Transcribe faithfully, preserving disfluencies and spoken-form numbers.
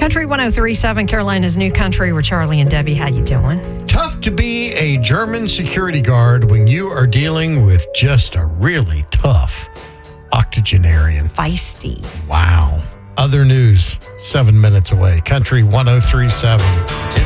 Country one oh three point seven, Carolina's New Country, with Charlie and Debbie. How you doing? Tough to be a German security guard when you are dealing with just a really tough octogenarian. Feisty. Wow. Other news, seven minutes away. Country one oh three point seven.